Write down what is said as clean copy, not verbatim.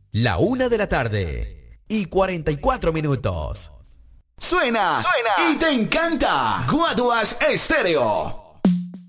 La 1:44 PM. Suena y te encanta. Guaduas Estéreo.